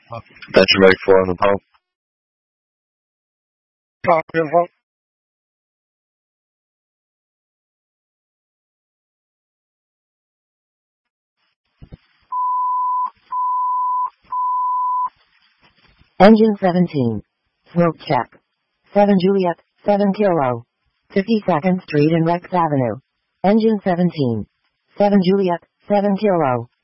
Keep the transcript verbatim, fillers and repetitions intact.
Attention ready for on the pump. Copy and vote. Engine seventeen. Smoke check. seven Juliet, seven Kilo. fifty-second Street and Rex Avenue. Engine seventeen. seven Juliet, seven Kilo.